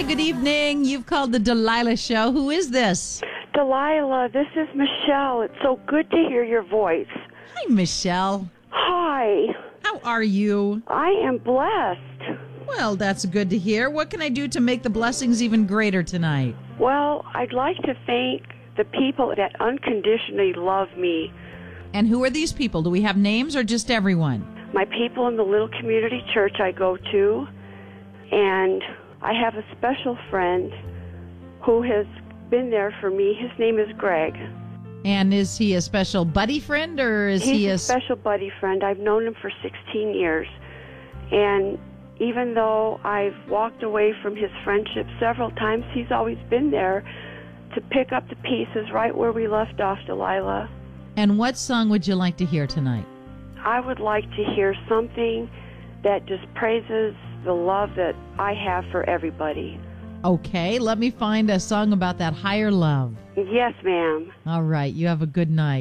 good evening. You've called the Delilah Show. Who is this? Delilah, this is Michelle. It's so good to hear your voice. Hi, Michelle. Hi. How are you? I am blessed. Well, that's good to hear. What can I do to make the blessings even greater tonight? Well, I'd like to thank the people that unconditionally love me. And who are these people? Do we have names or just everyone? My people in the little community church I go to. And I have a special friend who has been there for me. His name is Greg. And is he a special buddy friend or is he He's a special buddy friend. I've known him for 16 years. And even though I've walked away from his friendship several times, he's always been there to pick up the pieces right where we left off, Delilah. And what song would you like to hear tonight? I would like to hear something that just praises the love that I have for everybody. Okay, let me find a song about that higher love. Yes, ma'am. All right, you have a good night.